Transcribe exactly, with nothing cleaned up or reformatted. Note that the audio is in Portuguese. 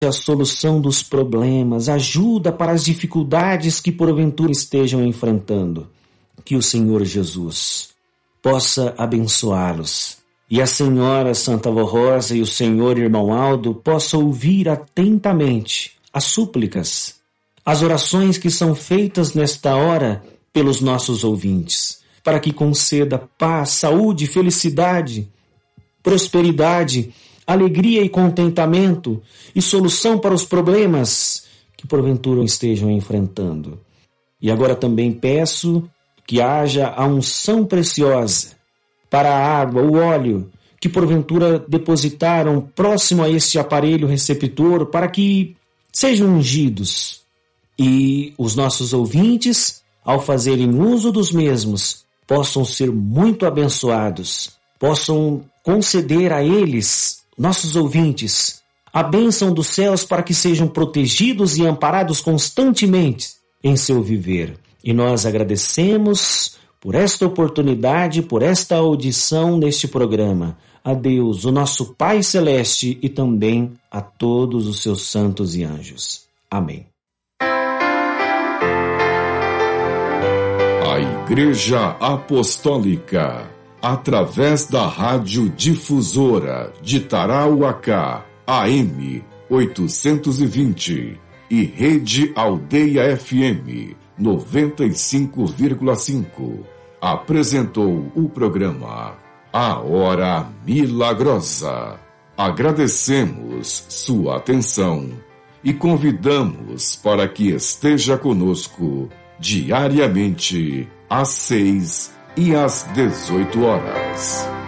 a solução dos problemas, ajuda para as dificuldades que porventura estejam enfrentando. Que o Senhor Jesus possa abençoá-los. E a Senhora Santa Avó Rosa e o Senhor Irmão Aldo possam ouvir atentamente as súplicas, as orações que são feitas nesta hora pelos nossos ouvintes, para que conceda paz, saúde, felicidade, prosperidade, alegria e contentamento e solução para os problemas que porventura estejam enfrentando. E agora também peço que haja a unção preciosa para a água, o óleo, que porventura depositaram próximo a este aparelho receptor para que sejam ungidos. E os nossos ouvintes, ao fazerem uso dos mesmos, possam ser muito abençoados, possam conceder a eles, nossos ouvintes, a bênção dos céus para que sejam protegidos e amparados constantemente em seu viver. E nós agradecemos por esta oportunidade, por esta audição neste programa. A Deus, o nosso Pai Celeste, e também a todos os seus santos e anjos. Amém. A Igreja Apostólica, através da Rádio Difusora de Tarauacá, A M oitocentos e vinte, e Rede Aldeia F M noventa e cinco vírgula cinco, apresentou o programa A Hora Milagrosa. Agradecemos sua atenção e convidamos para que esteja conosco diariamente às seis e às dezoito horas.